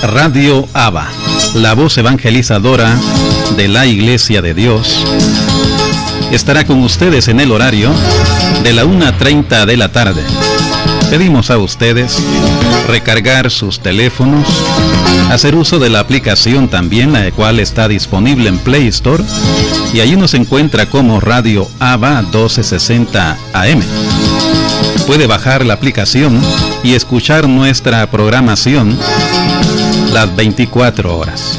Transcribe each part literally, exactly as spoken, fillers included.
Radio Abba, la voz evangelizadora de la Iglesia de Dios, estará con ustedes en el horario de la una treinta de la tarde. Pedimos a ustedes recargar sus teléfonos, hacer uso de la aplicación también, la cual está disponible en Play Store, y allí nos encuentra como Radio Abba doce sesenta A M. Puede bajar la aplicación y escuchar nuestra programación las veinticuatro horas.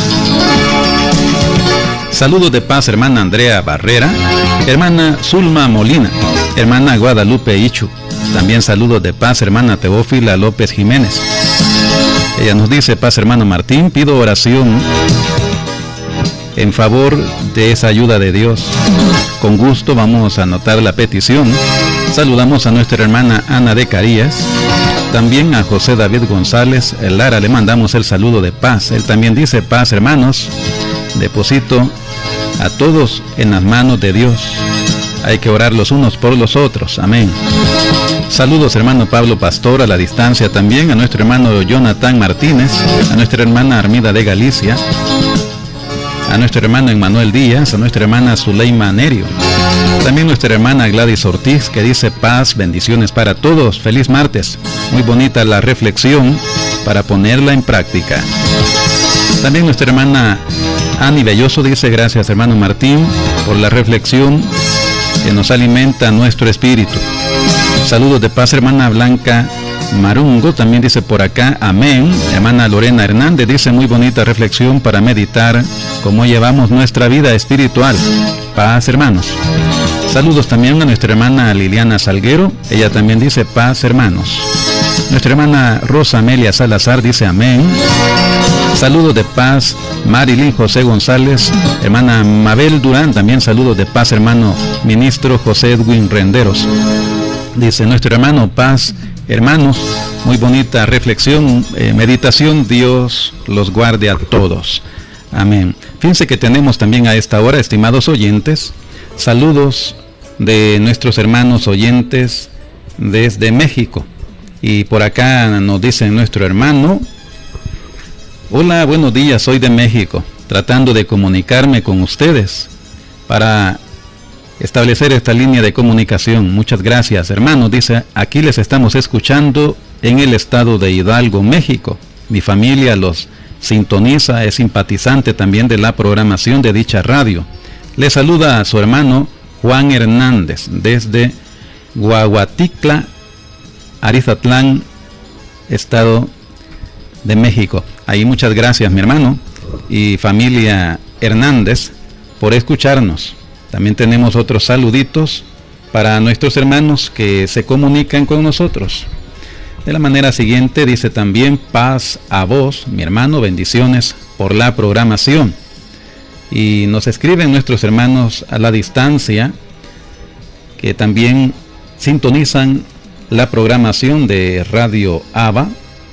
Saludos de paz, hermana Andrea Barrera, hermana Zulma Molina, hermana Guadalupe Ichu. También saludos de paz, hermana Teófila López Jiménez. Ella nos dice: paz, hermano Martín, pido oración en favor de esa ayuda de Dios. Con gusto vamos a anotar la petición. Saludamos a nuestra hermana Ana de Carías, también a José David González Lara, le mandamos el saludo de paz. Él también dice: paz, hermanos, deposito a todos en las manos de Dios. Hay que orar los unos por los otros. Amén. Saludos, hermano Pablo Pastor, a la distancia también, a nuestro hermano Jonathan Martínez, a nuestra hermana Armida de Galicia, a nuestro hermano Emmanuel Díaz, a nuestra hermana Zuleima Nerio, también nuestra hermana Gladys Ortiz, que dice: paz, bendiciones para todos, feliz martes. Muy bonita la reflexión para ponerla en práctica. También nuestra hermana Ani Belloso dice: gracias, hermano Martín, por la reflexión que nos alimenta nuestro espíritu. Saludos de paz, hermana Blanca Marungo, también dice por acá: amén. Hermana Lorena Hernández dice: muy bonita reflexión para meditar cómo llevamos nuestra vida espiritual. Paz, hermanos. Saludos también a nuestra hermana Liliana Salguero, ella también dice: paz, hermanos. Nuestra hermana Rosa Amelia Salazar dice: amén. Saludos de paz, Marilyn José González, hermana Mabel Durán, también saludos de paz, hermano ministro José Edwin Renderos. Dice nuestro hermano: paz, hermanos, muy bonita reflexión, eh, meditación, Dios los guarde a todos. Amén. Fíjense que tenemos también a esta hora, estimados oyentes, saludos de nuestros hermanos oyentes desde México. Y por acá nos dice nuestro hermano: hola, buenos días, soy de México, tratando de comunicarme con ustedes para establecer esta línea de comunicación. Muchas gracias, hermanos. Dice: aquí les estamos escuchando en el estado de Hidalgo, México. Mi familia los sintoniza, es simpatizante también de la programación de dicha radio. Le saluda a su hermano Juan Hernández desde Guaguaticla, Arizatlán, estado de México. Ahí muchas gracias, mi hermano y familia Hernández, por escucharnos. También tenemos otros saluditos para nuestros hermanos que se comunican con nosotros. De la manera siguiente dice también: paz a vos, mi hermano, bendiciones por la programación. Y nos escriben nuestros hermanos a la distancia que también sintonizan la programación de Radio Abba.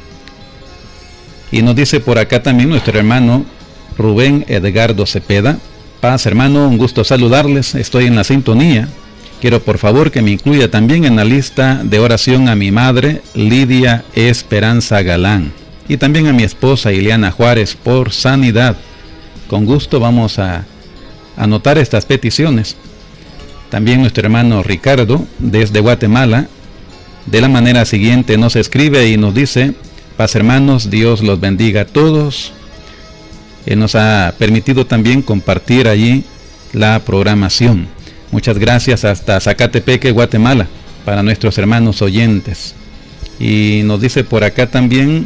Y nos dice por acá también nuestro hermano Rubén Edgardo Cepeda: paz, hermano, un gusto saludarles, estoy en la sintonía. Quiero por favor que me incluya también en la lista de oración a mi madre Lidia Esperanza Galán y también a mi esposa Ileana Juárez por sanidad. Con gusto vamos a anotar estas peticiones. También nuestro hermano Ricardo desde Guatemala, de la manera siguiente nos escribe y nos dice: paz, hermanos, Dios los bendiga a todos. Él nos ha permitido también compartir allí la programación. Muchas gracias hasta Zacatepeque, Guatemala, para nuestros hermanos oyentes. Y nos dice por acá también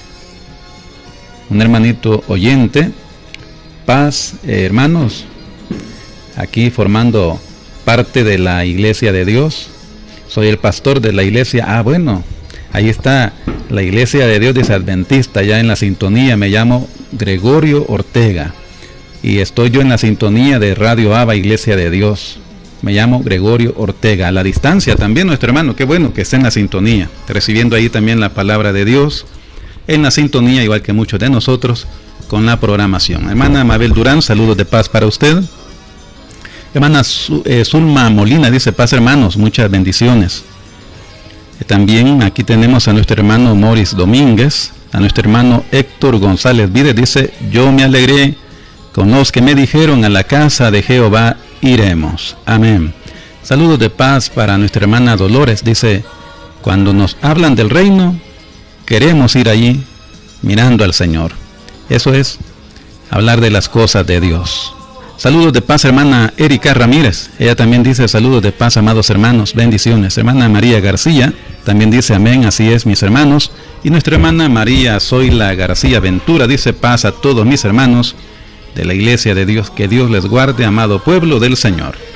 un hermanito oyente: paz, eh, hermanos, aquí formando parte de la Iglesia de Dios. Soy el pastor de la iglesia. Ah, bueno, ahí está la Iglesia de Dios Desadventista, ya en la sintonía. Me llamo Gregorio Ortega y estoy yo en la sintonía de Radio Abba, Iglesia de Dios. Me llamo Gregorio Ortega, a la distancia también nuestro hermano. Qué bueno que esté en la sintonía, recibiendo ahí también la palabra de Dios, en la sintonía, igual que muchos de nosotros, con la programación. Hermana Mabel Durán, saludos de paz para usted. Hermana Zulma Molina dice: paz, hermanos, muchas bendiciones. También aquí tenemos a nuestro hermano Morris Domínguez, A nuestro hermano Héctor González Vides dice, yo me alegré con los que me dijeron, a la casa de Jehová iremos. Amén. Saludos de paz para nuestra hermana Dolores. Dice, cuando nos hablan del reino, queremos ir allí mirando al Señor. Eso es hablar de las cosas de Dios. Saludos de paz, hermana Erika Ramírez. Ella también dice, saludos de paz, amados hermanos, bendiciones. Hermana María García también dice, amén, así es, mis hermanos. Y nuestra hermana María Zoila García Ventura dice, paz a todos mis hermanos de la iglesia de Dios, que Dios les guarde, amado pueblo del Señor.